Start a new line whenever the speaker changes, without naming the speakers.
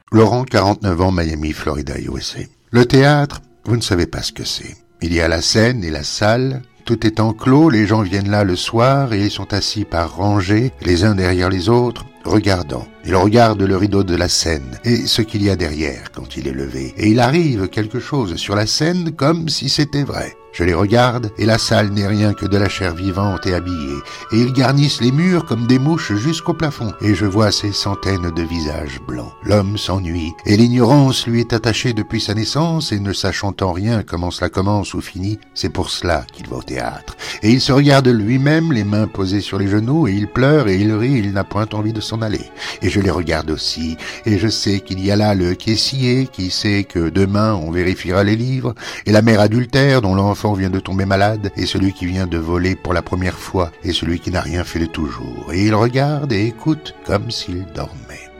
Laurent, 49 ans, Miami, Florida, USA. Le théâtre, vous ne savez pas ce que c'est. Il y a la scène et la salle. Tout est enclos, les gens viennent là le soir et ils sont assis par rangées, les uns derrière les autres, regardant. Ils regardent le rideau de la scène et ce qu'il y a derrière quand il est levé. Et il arrive quelque chose sur la scène comme si c'était vrai. Je les regarde et la salle n'est rien que de la chair vivante et habillée. Et ils garnissent les murs comme des mouches jusqu'au plafond. Et je vois ces centaines de visages blancs. L'homme s'ennuie et l'ignorance lui est attachée depuis sa naissance et ne sachant en rien comment cela commence ou finit, c'est pour cela qu'il va au théâtre. Et il se regarde lui-même, les mains posées sur les genoux, et il pleure et il rit, il n'a point envie de s'en aller. Et je les regarde aussi, et je sais qu'il y a là le caissier qui sait que demain on vérifiera les livres, et la mère adultère dont l'enfant vient de tomber malade, et celui qui vient de voler pour la première fois, et celui qui n'a rien fait de toujours. Et il regarde et écoute comme s'il dormait.